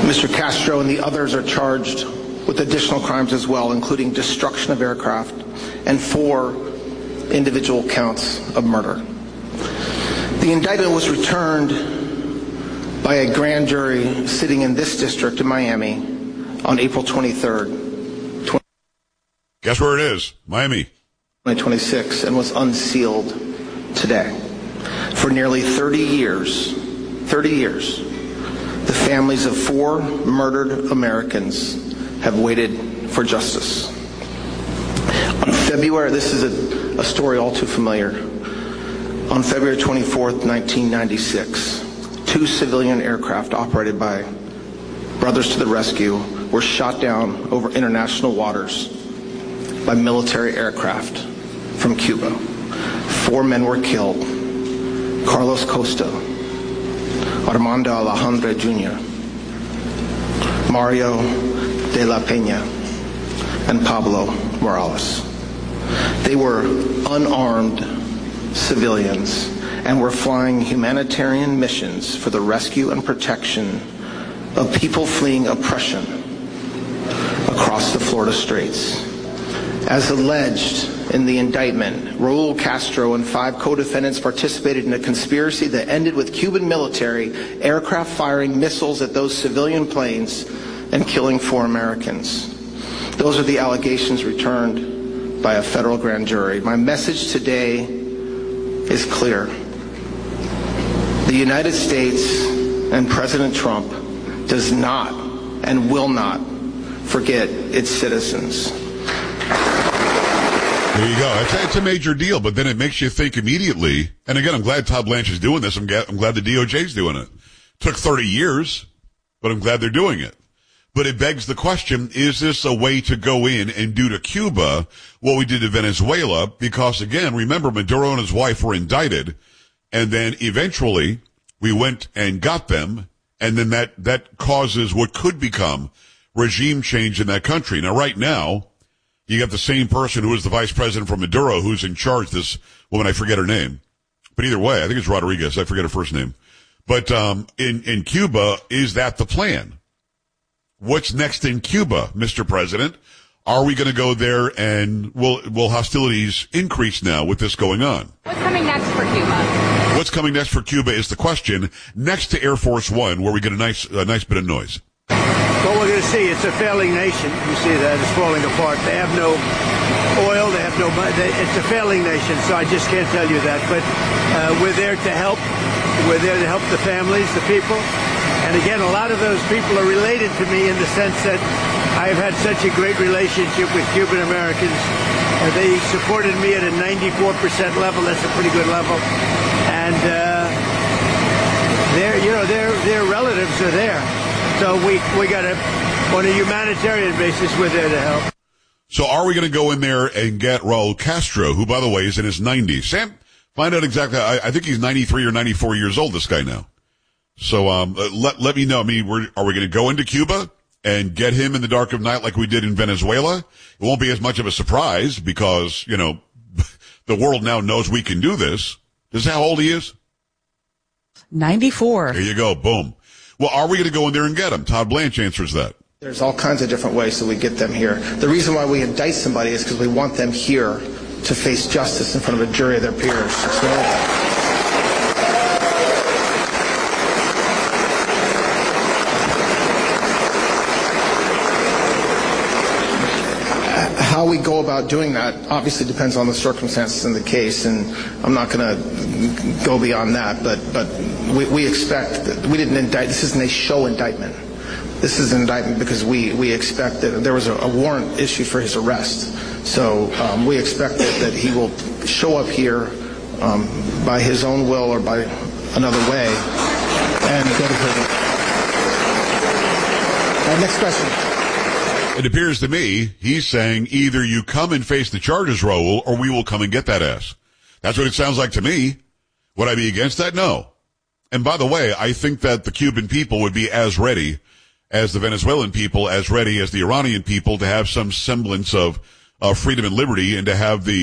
Mr. Castro and the others are charged with additional crimes as well, including destruction of aircraft and 4 individual counts of murder. The indictment was returned by a grand jury sitting in this district in Miami on April 23rd. Guess where it is? Miami. 2026, and was unsealed today. For nearly 30 years, the families of 4 murdered Americans have waited for justice. On February, this is a story all too familiar. On February 24th, 1996, 2 civilian aircraft operated by Brothers to the Rescue were shot down over international waters by military aircraft from Cuba. 4 men were killed: Carlos Costa, Armando Alejandro Jr., Mario de la Peña, and Pablo Morales. They were unarmed civilians and were flying humanitarian missions for the rescue and protection of people fleeing oppression across the Florida Straits. As alleged in the indictment, Raul Castro and 5 co-defendants participated in a conspiracy that ended with Cuban military aircraft firing missiles at those civilian planes and killing 4 Americans. Those are the allegations returned by a federal grand jury. My message today is clear. The United States and President Trump does not and will not forget its citizens. There you go. It's a major deal, but then it makes you think immediately. And again, I'm glad Todd Blanche is doing this. I'm glad the DOJ is doing it. Took 30 years, but I'm glad they're doing it. But it begs the question, is this a way to go in and do to Cuba what we did to Venezuela? Because again, remember, Maduro and his wife were indicted, and then eventually we went and got them, and then that causes what could become regime change in that country. Now, right now, you got the same person who was the vice president for Maduro who's in charge, this woman, I forget her name. But either way, I think it's Rodriguez. I forget her first name. But in Cuba, is that the plan? What's next in Cuba, Mr. President? Are we going to go there, and will hostilities increase now with this going on? What's coming next for Cuba? What's coming next for Cuba is the question. Next to Air Force One, where we get a nice bit of noise. Well, we're going to see. It's a failing nation. You see that. It's falling apart. They have no oil. They have no money. It's a failing nation, so I just can't tell you that. But we're there to help. We're there to help the families, the people. And again, a lot of those people are related to me in the sense that I've had such a great relationship with Cuban Americans. They supported me at a 94% level. That's a pretty good level. And their relatives are there. So we got to, on a humanitarian basis, we're there to help. So are we going to go in there and get Raul Castro, who, by the way, is in his 90s? Sam, find out exactly. I think he's 93 or 94 years old, this guy now. So let me know. I mean, are we going to go into Cuba and get him in the dark of night like we did in Venezuela? It won't be as much of a surprise because, the world now knows we can do this. This is how old he is? 94. There you go. Boom. Well, are we going to go in there and get him? Todd Blanche answers that. There's all kinds of different ways that we get them here. The reason why we indict somebody is because we want them here to face justice in front of a jury of their peers. How we go about doing that obviously depends on the circumstances in the case, and I'm not going to go beyond that, but we expect that we didn't indict. This isn't a show indictment. This is an indictment because we expect that there was a warrant issued for his arrest. So we expect that he will show up here by his own will or by another way and go to prison. Next question. It appears to me he's saying either you come and face the charges, Raul, or we will come and get that ass. That's what it sounds like to me. Would I be against that? No. And by the way, I think that the Cuban people would be as ready as the Venezuelan people, as ready as the Iranian people to have some semblance of freedom and liberty and to have the